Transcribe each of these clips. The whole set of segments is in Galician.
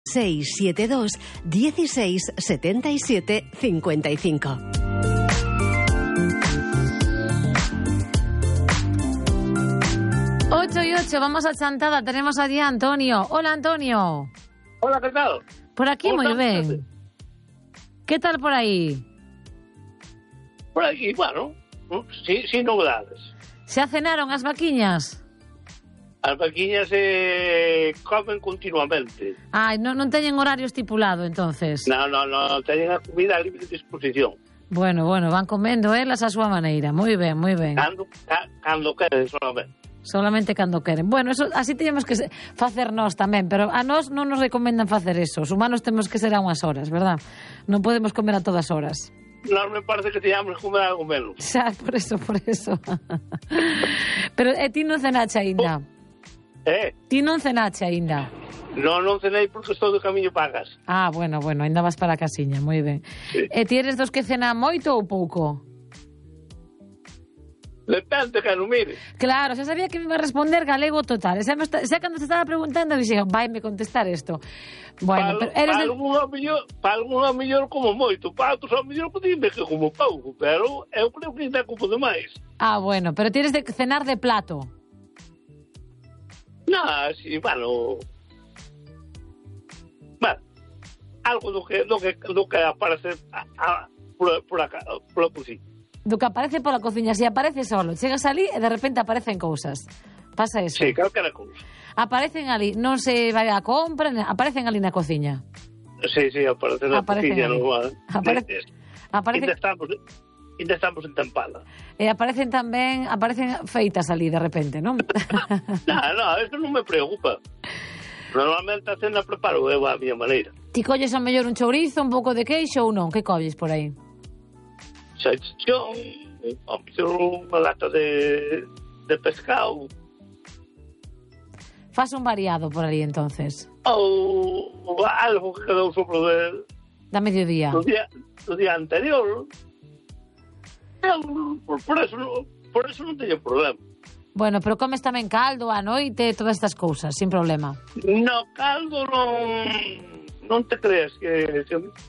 672 16 77 55. Ocho y 8, vamos a Chantada. Tenemos allí a Antonio. Hola, Antonio. Hola, ¿qué tal? Por aquí muy bien. ¿Qué tal por ahí? Por aquí, bueno, sin novedades. ¿Se cenaron as vaquiñas? As vaquiñas comen continuamente. Ai, non teñen horario estipulado, entonces. Non, teñen a comida a libre disposición. Bueno, van comendo elas a súa maneira. Moi ben, moi ben. Cando queren solamente. Solamente cando queren. Bueno, eso así teñemos que facer nós tamén, pero a nós non nos recomendan facer eso. Os humanos temos que ser a unhas horas, verdad? Non podemos comer a todas horas. Nós me parece que teñamos que comer algo menos. Xa, por eso. Pero ti non cenache aínda? Ti non cenache aínda? Non cenei porque estou de camiño para casa. Ah, bueno, aínda vas para a casiña, moi ben. Sí. E ti eres dos que cena moito ou pouco? Depende que non mire. Claro, xa sabía que me iba a responder galego total. Xa cando se estaba preguntando, dixen, vai me contestar isto. Bueno, pero eres para alguna mellor como moito, para outros a mellor podían ver que como pouco, pero eu creo que ainda como demais. Ah, bueno, pero tienes de cenar de plato. Non, sí, bueno, algo do que aparece por a cociña. Do que aparece pola cociña, si aparece solo, chegas ali e de repente aparecen cousas. Pasa eso. Sí, calquera cousa. Aparecen ali, non se vai a compra, aparecen ali na cociña. Sí, aparecen na cociña, normal. Aparecen. Ainda estamos en Tampala. E aparecen feitas ali de repente, non? Non, eso non me preocupa. Normalmente a cena preparo eu a miña maneira. Ti colles a mellor un chourizo, un pouco de queixo ou non? Que colles por aí? Salchichón, unha lata de pescado. Faz un variado por ali, entonces. Ou algo que quedou sopro da mediodía. Do día anterior. Por eso non teño problema. Bueno, pero comes tamén caldo a noite, todas estas cousas, sin problema. No, caldo non te creas que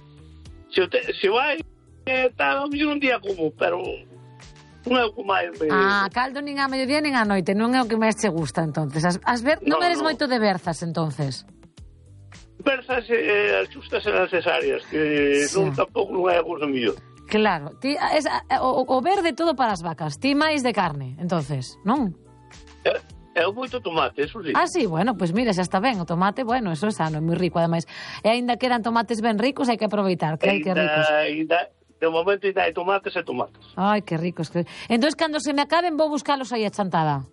se vai está un día como, pero non é o que máis me... caldo nin a mediodía nin a noite, non é o que máis te gusta, entonces. Non eres moito de berzas, entonces. Berzas xustas e necesarias, que tampouco non é a cousa mellor. Claro, ti, o verde todo para as vacas, ti máis de carne, entonces, non? É moito tomate, eso sí. Ah, sí, bueno, pois mira, xa está ben, o tomate, bueno, eso é sano, é moi rico, ademais. E aínda que eran tomates ben ricos, hai que aproveitar, que hai que ricos. De momento ainda hai tomates e tomates. Ai, que ricos. Entón, cando se me acaben, vou buscalos aí a Chantada.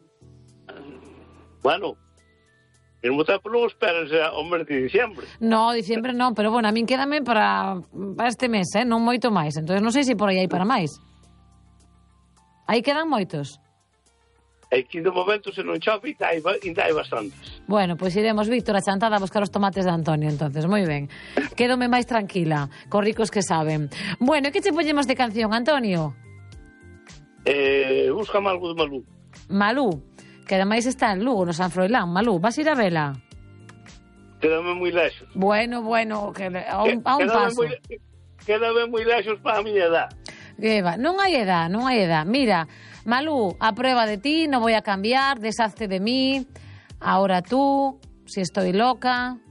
Bueno, mesmo tempo non esperas ao mes de diciembre. No, diciembre non, pero bueno, a min quédame para este mes, non moito máis. Entón, non sei se por aí hai para máis. Aí quedan moitos. Aquí de momento se non chove ainda hai bastantes. Bueno, pois iremos, Víctor, a Chantada a buscar os tomates de Antonio, entonces, moi ben. Quédome máis tranquila, cos ricos que saben. Bueno, que che poñemos de canción, Antonio? Búscame algo de Malú. Malú, que ademais está en Lugo, no San Froilán. Malú, vas ir a vela? Quédame moi lexos. Bueno, que a un paso. Quédame moi lexos para a miña edad. Non hai edad. Mira, Malú, a prueba de ti, no voy a cambiar, deshazte de mí, ahora tú, si estoy loca.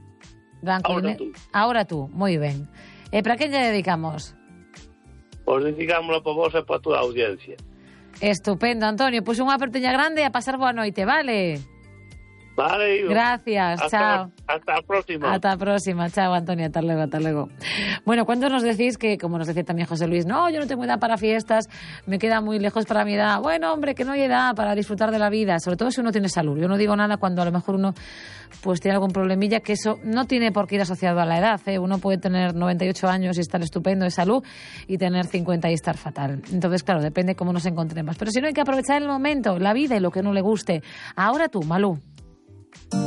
Ahora tú, moi ben. E para que lle dedicamos? Pois dedicámosla para vos e para a tua audiencia. Estupendo, Antonio, pois unha aperteña grande e a pasar boa noite, vale? Vale. Gracias, chao. Hasta a próxima. Hasta a próxima, chao, Antonio, hasta luego. Bueno, ¿cuántos nos decís que, como nos decía también José Luis, no, yo no tengo edad para fiestas, me queda muy lejos para mi edad? Bueno, hombre, que no hay edad para disfrutar de la vida, sobre todo si uno tiene salud. Yo no digo nada cuando a lo mejor uno pues tiene algún problemilla, que eso no tiene por qué ir asociado a la edad, ¿eh? Uno puede tener 98 años y estar estupendo de salud y tener 50 y estar fatal. Entonces, claro, depende cómo nos encontremos. Pero si no, hay que aprovechar el momento, la vida y lo que no le guste. Ahora tú, Malú.